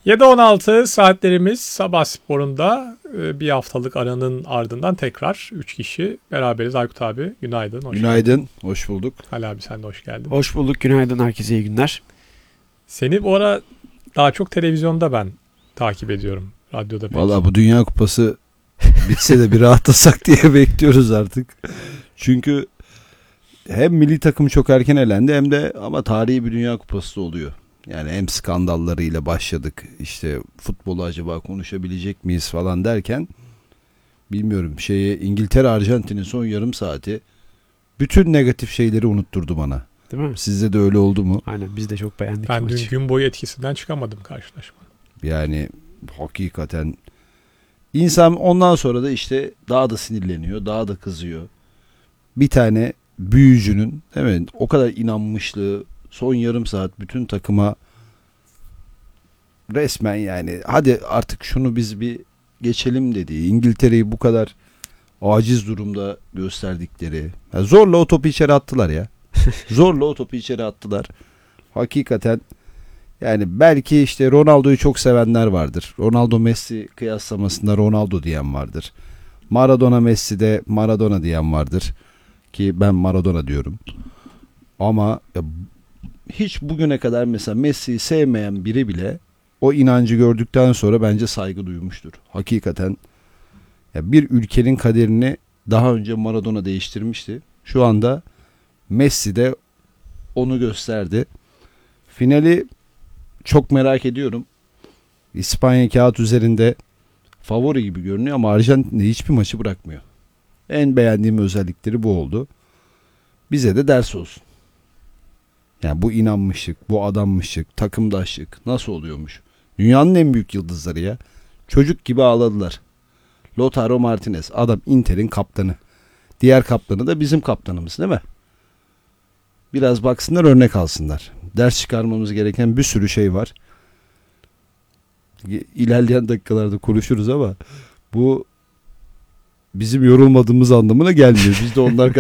7.16 saatlerimiz Sabah Sporu'nda bir haftalık aranın ardından tekrar 3 kişi beraberiz. Aykut abi günaydın. Günaydın, hoş bulduk. Ali abi sen de hoş geldin. Hoş bulduk, günaydın, herkese iyi günler. Seni bu ara daha çok televizyonda ben takip ediyorum. Radyoda pek. Valla bu Dünya Kupası bitse de bir rahatlasak diye bekliyoruz artık. Çünkü hem milli takım çok erken elendi hem de ama tarihi bir Dünya Kupası da oluyor. Yani hem skandallarıyla başladık. İşte futbolu acaba konuşabilecek miyiz falan derken bilmiyorum. İngiltere Arjantin'in son yarım saati bütün negatif şeyleri unutturdu bana. Değil mi? Sizde de öyle oldu mu? Aynen, biz de çok beğendik. Ben dün gün boyu etkisinden çıkamadım karşılaşma. Yani hakikaten insan ondan sonra da işte daha da sinirleniyor, daha da kızıyor. Bir tane büyücünün, değil mi? O kadar inanmışlığı son yarım saat bütün takıma resmen yani hadi artık şunu biz bir geçelim dediği, İngiltere'yi bu kadar aciz durumda gösterdikleri. Yani zorla o topu içeri attılar ya. Zorla o topu içeri attılar. Hakikaten yani belki işte Ronaldo'yu çok sevenler vardır. Ronaldo Messi kıyaslamasında Ronaldo diyen vardır. Maradona Messi'de Maradona diyen vardır. Ki ben Maradona diyorum. Ama hiç bugüne kadar mesela Messi'yi sevmeyen biri bile o inancı gördükten sonra bence saygı duymuştur. Hakikaten ya bir ülkenin kaderini daha önce Maradona değiştirmişti. Şu anda Messi de onu gösterdi. Finali çok merak ediyorum. İspanya kağıt üzerinde favori gibi görünüyor ama Arjantin'de hiçbir maçı bırakmıyor. En beğendiğim özellikleri bu oldu. Bize de ders olsun. Yani bu inanmışlık, bu adanmışlık, takımdaşlık nasıl oluyormuş? Dünyanın en büyük yıldızları ya. Çocuk gibi ağladılar. Lautaro Martinez, adam Inter'in kaptanı. Diğer kaptanı da bizim kaptanımız değil mi? Biraz baksınlar, örnek alsınlar. Ders çıkarmamız gereken bir sürü şey var. İlerleyen dakikalarda konuşuruz ama bu bizim yorulmadığımız anlamına gelmiyor. Biz de onlar